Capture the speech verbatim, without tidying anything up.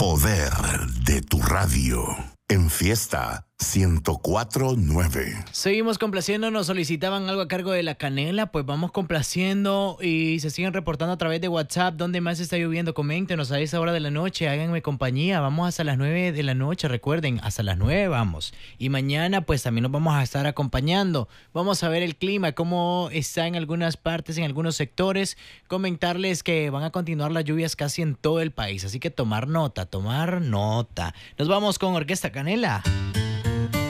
poder de tu radio. En Fiesta ciento cuatro punto nueve. Seguimos complaciendo, nos solicitaban algo a cargo de la canela, pues vamos complaciendo y se siguen reportando a través de WhatsApp dónde más está lloviendo. Coméntenos a esa hora de la noche, háganme compañía, vamos hasta las nueve de la noche, recuerden, hasta las nueve vamos. Y mañana pues también nos vamos a estar acompañando, vamos a ver el clima, cómo está en algunas partes, en algunos sectores, comentarles que van a continuar las lluvias casi en todo el país, así que tomar nota, tomar nota. Nos vamos con Orquesta Canela.